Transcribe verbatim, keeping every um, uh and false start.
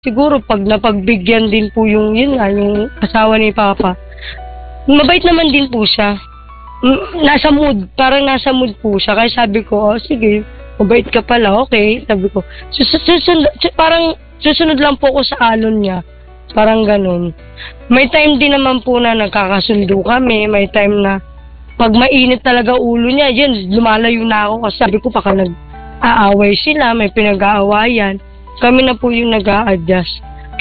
Siguro 'pag napagbigyan din po yung yun nga, yung asawa ni papa, mabait naman din po siya. Hmm, nasa mood, parang nasa mood po siya kaya sabi ko, "Oh, sige mabait ka pala, okey." Sabi ko, susu susun su parang susunod lang po ako sa alon niya, parang gano'n. May time din naman po na nagkakasundo kami, may time na 'pag mainit talaga ulo niya, yun lumalayo na ako kasi sabi ko baka nag-aaway sila, may pinag-aawayan, kami na po yung nag-a-adjust.